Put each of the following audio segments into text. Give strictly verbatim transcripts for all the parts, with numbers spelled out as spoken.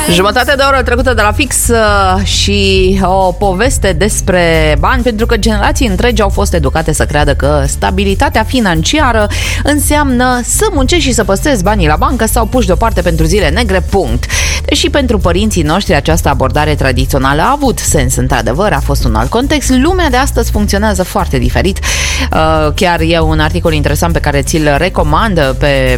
Jumătate de oră trecută de la fix uh, și o poveste despre bani, pentru că generații întregi au fost educate să creadă că stabilitatea financiară înseamnă să muncești și să păstrezi banii la bancă sau puși deoparte pentru zile negre, punct. Deși pentru părinții noștri această abordare tradițională a avut sens, într-adevăr, a fost un alt context, lumea de astăzi funcționează foarte diferit. Uh, chiar e un articol interesant pe care ți-l recomandă pe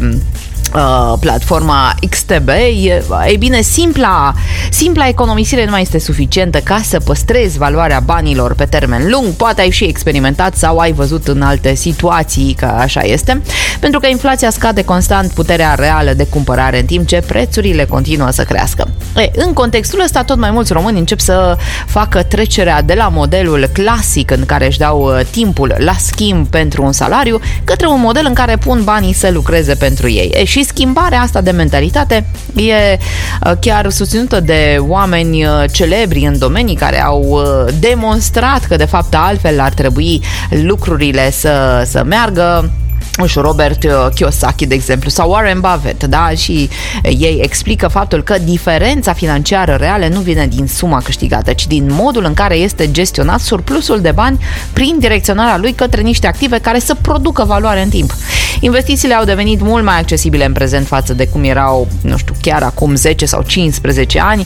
Uh, platforma X T B. Ei bine, simpla, simpla economisire nu mai este suficientă ca să păstrezi valoarea banilor pe termen lung. Poate ai și experimentat sau ai văzut în alte situații că așa este, pentru că inflația scade constant puterea reală de cumpărare, în timp ce prețurile continuă să crească. E, în contextul ăsta, tot mai mulți români încep să facă trecerea de la modelul clasic în care își dau timpul la schimb pentru un salariu, către un model în care pun banii să lucreze pentru ei. E, și schimbarea asta de mentalitate e chiar susținută de oameni celebri în domenii care au demonstrat că de fapt altfel ar trebui lucrurile să, să meargă. Nu știu, Robert Kiyosaki, de exemplu, sau Warren Buffett, da? Și ei explică faptul că diferența financiară reală nu vine din suma câștigată, ci din modul în care este gestionat surplusul de bani prin direcționarea lui către niște active care să producă valoare în timp. Investițiile au devenit mult mai accesibile în prezent față de cum erau, nu știu, chiar acum zece sau cincisprezece ani.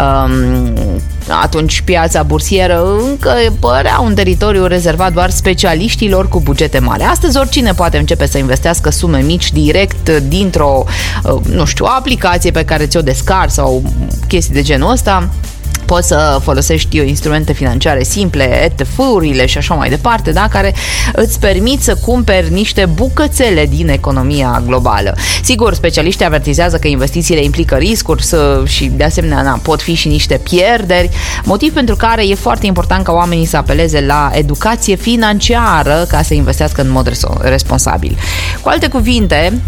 Um, atunci piața bursieră încă părea un teritoriu rezervat doar specialiștilor cu bugete mari. Astăzi oricine poate începe să investească sume mici direct dintr-o, nu știu, aplicație pe care ți-o descarci sau chestii de genul ăsta. Poți să folosești instrumente financiare simple, E T F-urile și așa mai departe, da? Care îți permit să cumperi niște bucățele din economia globală. Sigur, specialiștii avertizează că investițiile implică riscuri să, și de asemenea na, pot fi și niște pierderi, motiv pentru care e foarte important ca oamenii să apeleze la educație financiară ca să investească în mod responsabil. Cu alte cuvinte,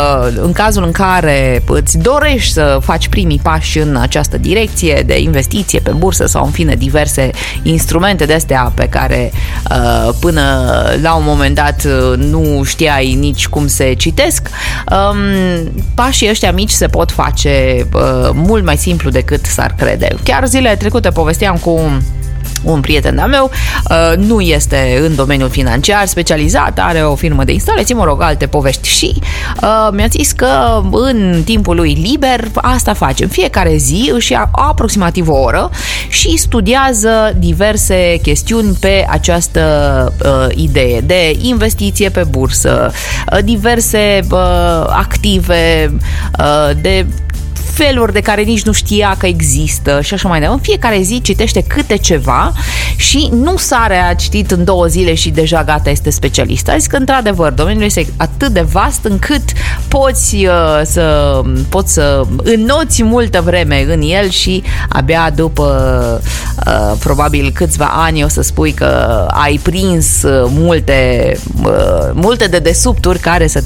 în cazul în care îți dorești să faci primii pași în această direcție de investiții pe bursă sau în fine diverse instrumente de astea pe care uh, până la un moment dat nu știai nici cum se citesc, um, pașii ăștia mici se pot face uh, mult mai simplu decât s-ar crede. Chiar zilele trecute povesteam cu un prieten de-al meu, uh, nu este în domeniul financiar specializat, are o firmă de instalații, mă rog, alte povești și uh, mi-a zis că în timpul lui liber asta face. În fiecare zi își ia aproximativ o oră și studiază diverse chestiuni pe această uh, idee de investiție pe bursă, uh, diverse uh, active, uh, de feluri de care nici nu știa că există și așa mai departe. În fiecare zi citește câte ceva și nu sare a citit în două zile și deja gata, este specialist. A zis că într-adevăr domeniul este atât de vast încât poți uh, să poți să înnoți multă vreme în el și abia după uh, probabil câțiva ani o să spui că ai prins multe uh, multe dedesubturi care să